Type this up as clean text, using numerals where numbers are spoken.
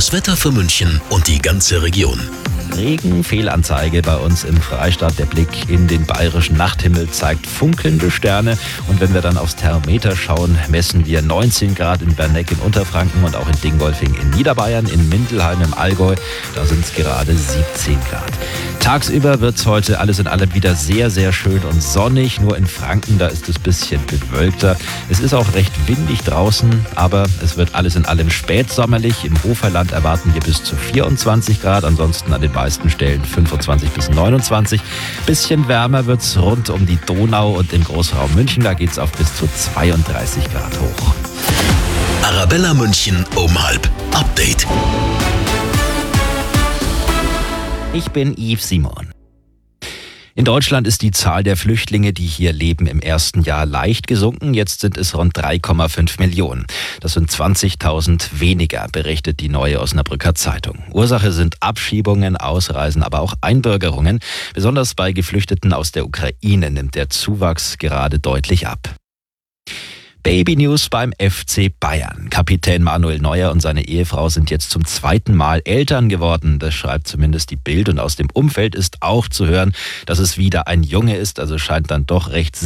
Das Wetter für München und die ganze Region. Regen, Fehlanzeige bei uns im Freistaat. Der Blick in den bayerischen Nachthimmel zeigt funkelnde Sterne. Und wenn wir dann aufs Thermometer schauen, messen wir 19 Grad in Berneck in Unterfranken und auch in Dingolfing in Niederbayern, in Mindelheim im Allgäu. Da sind es gerade 17 Grad. Tagsüber wird es heute alles in allem wieder sehr, sehr schön und sonnig. Nur in Franken, da ist es ein bisschen bewölkter. Es ist auch recht windig draußen, aber es wird alles in allem spätsommerlich. Im Hoferland erwarten wir bis zu 24 Grad, ansonsten an den meisten Stellen 25 bis 29. Bisschen wärmer wird es rund um die Donau und im Großraum München. Da geht es auf bis zu 32 Grad hoch. Arabella München um 12:30. Update. Ich bin Yves Simon. In Deutschland ist die Zahl der Flüchtlinge, die hier leben, im ersten Jahr leicht gesunken. Jetzt sind es rund 3,5 Millionen. Das sind 20.000 weniger, berichtet die Neue Osnabrücker Zeitung. Ursache sind Abschiebungen, Ausreisen, aber auch Einbürgerungen. Besonders bei Geflüchteten aus der Ukraine nimmt der Zuwachs gerade deutlich ab. Baby-News beim FC Bayern. Kapitän Manuel Neuer und seine Ehefrau sind jetzt zum zweiten Mal Eltern geworden. Das schreibt zumindest die Bild. Und aus dem Umfeld ist auch zu hören, dass es wieder ein Junge ist. Also scheint dann doch recht